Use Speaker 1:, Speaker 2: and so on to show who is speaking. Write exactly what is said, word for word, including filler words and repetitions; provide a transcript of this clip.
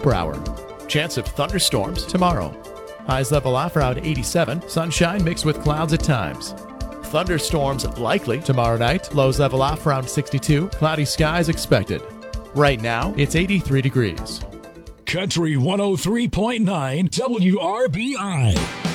Speaker 1: per hour. Chance of thunderstorms tomorrow. Highs level off around eighty-seven. Sunshine mixed with clouds at times. Thunderstorms likely tomorrow night. Lows level off around sixty-two. Cloudy skies expected. Right now, it's eighty-three degrees.
Speaker 2: Country one oh three point nine W R B I.